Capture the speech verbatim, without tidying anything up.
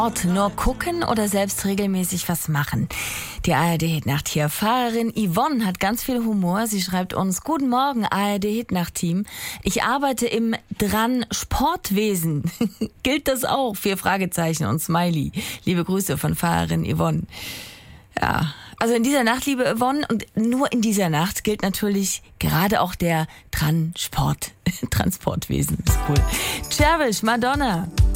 Nur gucken oder selbst regelmäßig was machen? Die A R D-Hitnacht hier. Fahrerin Yvonne hat ganz viel Humor. Sie schreibt uns: Guten Morgen, A R D-Hitnacht-Team. Ich arbeite im Dran Sportwesen. Gilt das auch? Vier Fragezeichen und Smiley. Liebe Grüße von Fahrerin Yvonne. Ja, also in dieser Nacht, liebe Yvonne, und nur in dieser Nacht gilt natürlich gerade auch der Transport, Transportwesen. Ist cool. Cherish, Madonna.